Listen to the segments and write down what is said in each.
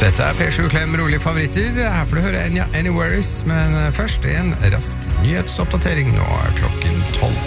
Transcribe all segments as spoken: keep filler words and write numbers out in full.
Dette er P sju Klem rolige favoritter. Her får du høre Enya Anywheres, men først en rask nyhetsoppdatering. Nå er klokken tolv.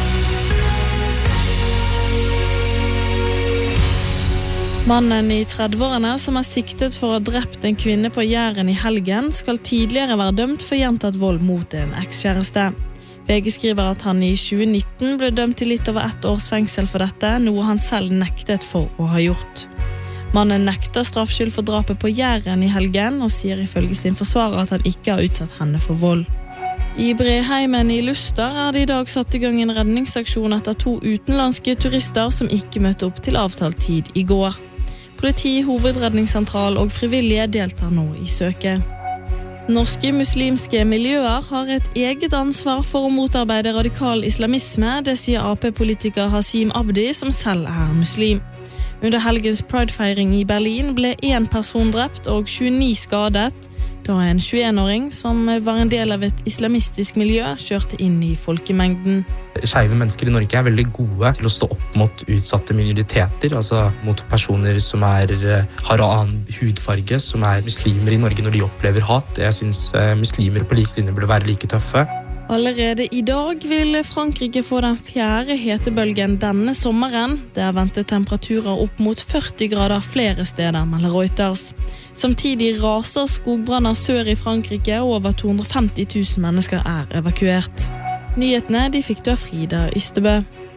Mannen i trettiårene som er siktet for å ha drept en kvinne på Jæren i helgen, skal tidligere være dømt for gjentatt vold mot en ekskjæreste. V G skriver at han i tjue nitten ble dømt til litt over ett års fengsel for dette, noe han selv nektet for å ha gjort. Mannen nekter straffskyld for drapet på Jæren i helgen og sier ifølge sin forsvarer at han ikke har utsatt henne for vold. I Breheimen i Luster er det i dag satt i gang en redningsaksjon etter to utenlandske turister som ikke møtte opp til avtalt tid i går. Politi, hovedredningssentral og frivillige deltar nå i søket. Norske muslimske miljøer har et eget ansvar for å motarbeide radikal islamisme, det sier A P-politiker Hasim Abdi, som selv er muslim. Under helgens Pride-feiring i Berlin ble en person drept og tjueni skadet, da en tjueenåring som var en del av et islamistisk miljø kjørte inn i folkemengden. Skeive mennesker i Norge er veldig gode til å stå opp mot utsatte minoriteter, altså mot personer som er, har annen hudfarge, som er muslimer i Norge når de opplever hat. Jeg synes muslimer på like linje burde være like tøffe. Allerede i dag vil Frankrike få den fjerde hetebølgen denne sommeren. Det er ventet temperaturer opp mot førti grader flere steder, melder Reuters. Samtidig raser skogbranner sør i Frankrike, og over to hundre og femti tusen mennesker er evakuert. Nyhetene de fikk du av Frida Ystebø.